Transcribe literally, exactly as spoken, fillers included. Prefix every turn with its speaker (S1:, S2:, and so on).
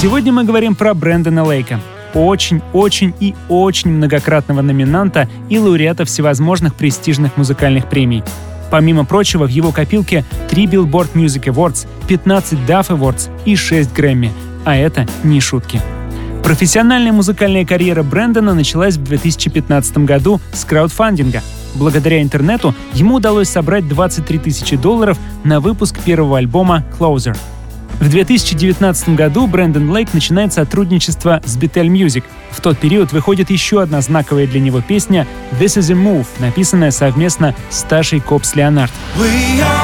S1: Сегодня мы говорим про Брэндона Лейка, очень-очень и очень многократного номинанта и лауреата всевозможных престижных музыкальных премий. Помимо прочего, в его копилке три Billboard Music Awards, пятнадцать Duff Awards и шесть Грэмми. А это не шутки. Профессиональная музыкальная карьера Брэндона началась в две тысячи пятнадцатом году с краудфандинга. Благодаря интернету ему удалось собрать двадцать три тысячи долларов на выпуск первого альбома «Closer». В две тысячи девятнадцатом году Брэндон Лейк начинает сотрудничество с Betel Music. В тот период выходит еще одна знаковая для него песня «This is a Move», написанная совместно с Ташей Копс Леонард.